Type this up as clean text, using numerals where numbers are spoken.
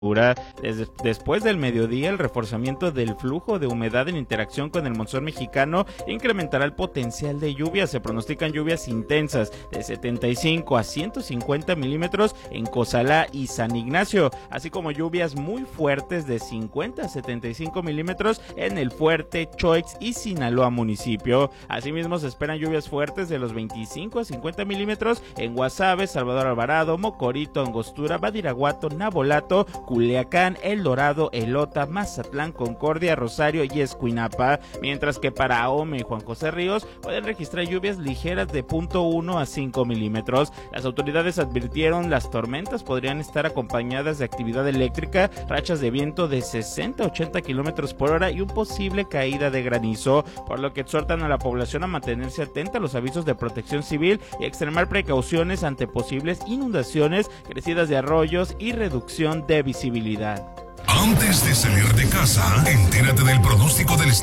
Después del mediodía, el reforzamiento del flujo de humedad en interacción con el monzón mexicano incrementará el potencial de lluvias. Se pronostican lluvias intensas de 75 a 150 milímetros en Cozalá y San Ignacio, así como lluvias muy fuertes de 50 a 75 milímetros en El Fuerte, Choix y Sinaloa municipio. Asimismo, se esperan lluvias fuertes de los 25 a 50 milímetros en Guasave, Salvador Alvarado, Mocorito, Angostura, Badiraguato, Nabolato, Culiacán, El Dorado, Elota, Mazatlán, Concordia, Rosario y Escuinapa, mientras que para Ahome y Juan José Ríos pueden registrar lluvias ligeras de 0.1 a 5 milímetros. Las autoridades advirtieron las tormentas podrían estar acompañadas de actividad eléctrica, rachas de viento de 60 a 80 kilómetros por hora y un posible caída de granizo, por lo que exhortan a la población a mantenerse atenta a los avisos de protección civil y extremar precauciones ante posibles inundaciones, crecidas de arroyos y reducción de visibilidad. Antes de salir de casa, entérate del pronóstico del